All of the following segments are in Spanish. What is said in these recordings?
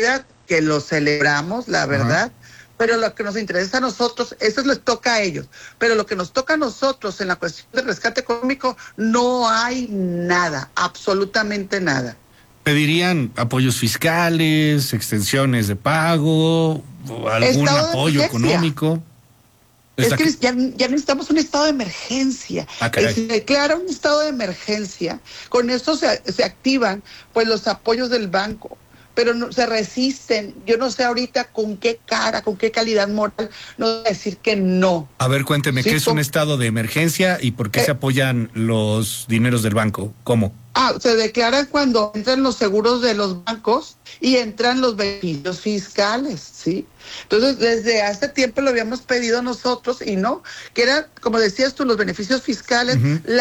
medida que lo celebramos, la verdad, pero lo que nos interesa a nosotros, eso les toca a ellos, pero lo que nos toca a nosotros en la cuestión del rescate económico, no hay nada, absolutamente nada. ¿Pedirían apoyos fiscales, extensiones de pago, algún apoyo económico? Es que ya necesitamos un estado de emergencia. Se declara un estado de emergencia. Con esto se activan pues los apoyos del banco, pero no, se resisten. Yo no sé ahorita con qué cara, con qué calidad moral no voy a decir que no. A ver, cuénteme, ¿qué es un estado de emergencia y por qué se apoyan los dineros del banco? ¿Cómo? Se declara cuando entran los seguros de los bancos y entran los beneficios fiscales, ¿sí? Entonces, desde hace tiempo lo habíamos pedido nosotros y no, que era, como decías tú, los beneficios fiscales,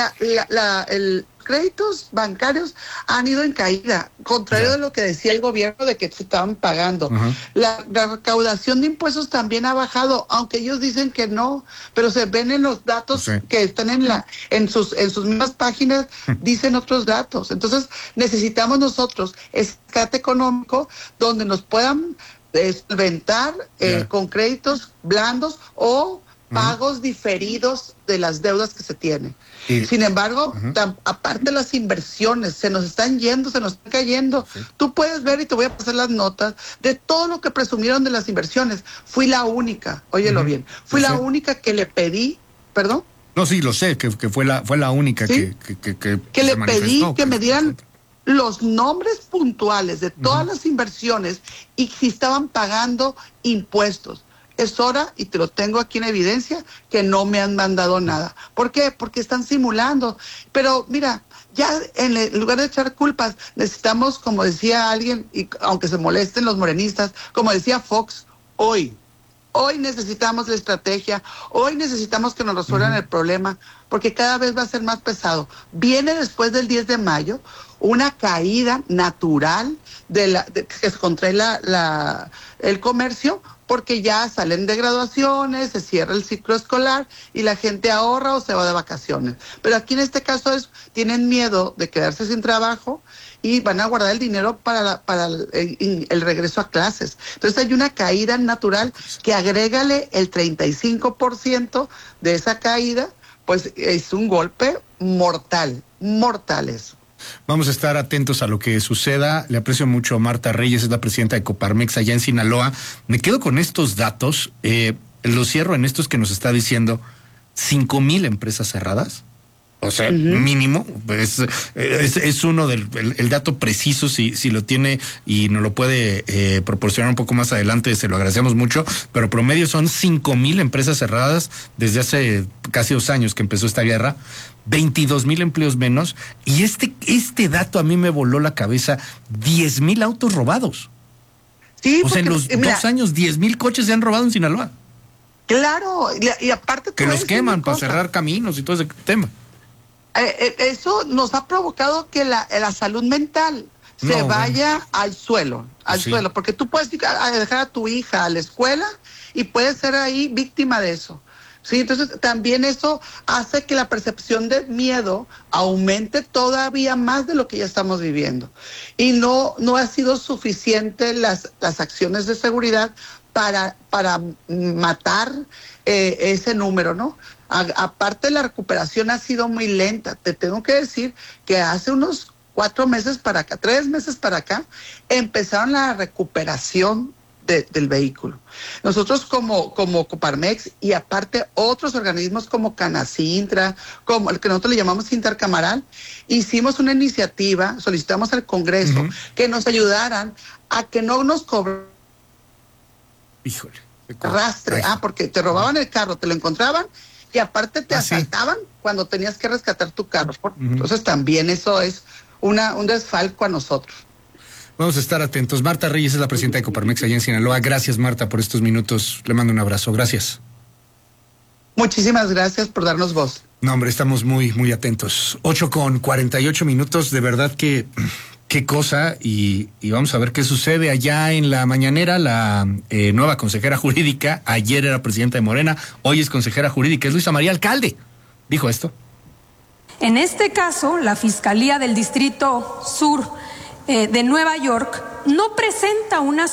el créditos bancarios han ido en caída, contrario de lo que decía el gobierno de que se estaban pagando. La recaudación de impuestos también ha bajado, aunque ellos dicen que no, pero se ven en los datos que están en sus mismas páginas, dicen otros datos. Entonces, necesitamos nosotros rescate económico donde nos puedan solventar con créditos blandos o pagos diferidos de las deudas que se tienen. Sin embargo, aparte las inversiones, se nos están cayendo. Tú puedes ver, y te voy a pasar las notas, de todo lo que presumieron de las inversiones. Fui la única, óyelo bien, fui la única que le pedí, ¿perdón? No, sí, lo sé, que fue la única que le pedí que me dieran los nombres puntuales de todas las inversiones y si estaban pagando impuestos. Es hora, y te lo tengo aquí en evidencia, que no me han mandado nada. ¿Por qué? Porque están simulando. Pero mira, ya en lugar de echar culpas, necesitamos, como decía alguien, y aunque se molesten los morenistas, como decía Fox, hoy necesitamos la estrategia, hoy necesitamos que nos resuelvan el problema, porque cada vez va a ser más pesado. Viene después del 10 de mayo una caída natural que se contrae el comercio, porque ya salen de graduaciones, se cierra el ciclo escolar y la gente ahorra o se va de vacaciones. Pero aquí en este caso tienen miedo de quedarse sin trabajo y van a guardar el dinero para el regreso a clases. Entonces hay una caída natural que agrégale el 35% de esa caída, pues es un golpe mortal eso. Vamos a estar atentos a lo que suceda. Le aprecio mucho a Marta Reyes, es la presidenta de Coparmex allá en Sinaloa. Me quedo con estos datos, lo cierro en estos que nos está diciendo, 5,000 empresas cerradas. O sea, mínimo, es uno el dato preciso, si lo tiene y nos lo puede proporcionar un poco más adelante, se lo agradecemos mucho, pero promedio son 5,000 empresas cerradas desde hace casi 2 años que empezó esta guerra, 22,000 empleos menos, y este dato a mí me voló la cabeza, 10,000 autos robados. Sí, o sea, en los 2 años, 10,000 coches se han robado en Sinaloa. Claro, y aparte... Que los queman para cerrar caminos y todo ese tema. Eso nos ha provocado que la salud mental se vaya al suelo, porque tú puedes dejar a tu hija a la escuela y puedes ser ahí víctima de eso. Sí, entonces también eso hace que la percepción de miedo aumente todavía más de lo que ya estamos viviendo. Y no ha sido suficiente las acciones de seguridad para matar ese número, ¿no? Aparte, la recuperación ha sido muy lenta. Te tengo que decir que hace unos 3 meses para acá, empezaron la recuperación del vehículo. Nosotros como Coparmex y aparte otros organismos como Canacintra, como el que nosotros le llamamos Intercamaral, hicimos una iniciativa, solicitamos al Congreso que nos ayudaran a que no nos cobraran arrastre, porque te robaban el carro, te lo encontraban y aparte te asaltaban cuando tenías que rescatar tu carro. Entonces también eso es un desfalco a nosotros. Vamos a estar atentos. Marta Reyes es la presidenta de Coparmex allá en Sinaloa. Gracias, Marta, por estos minutos. Le mando un abrazo. Gracias. Muchísimas gracias por darnos voz. No, hombre, estamos muy, muy atentos. 8:48. De verdad que... qué cosa, y vamos a ver qué sucede allá en la mañanera. La nueva consejera jurídica, ayer era presidenta de Morena, hoy es consejera jurídica, es Luisa María Alcalde. Dijo esto. En este caso, la Fiscalía del Distrito Sur de Nueva York no presenta una